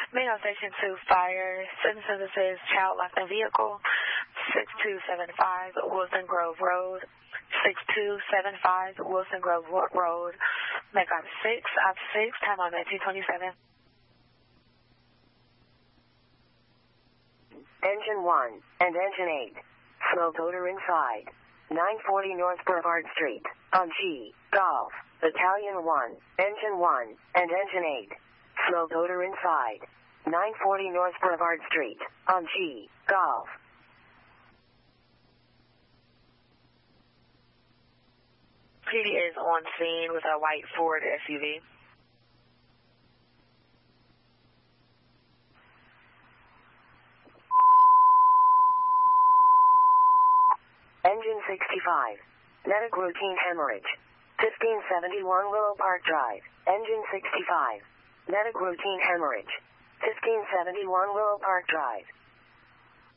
Main on Station 2, fire. Station services, child locked in vehicle. 6275 Wilson Grove Road. 6275 Wilson Grove Road. Make out 6, time on 1927. Engine 1 and Engine 8. Smoke odor inside. 940 North Boulevard Street. On G. Golf. Battalion 1, Engine 1, and Engine 8. Smoke odor inside. 940 North Boulevard Street. On G. Golf. PD is on scene with a white Ford SUV. Engine 65. Medic routine hemorrhage. 1571 Willow Park Drive. Engine 65. Medic routine hemorrhage. 1571 Willow Park Drive.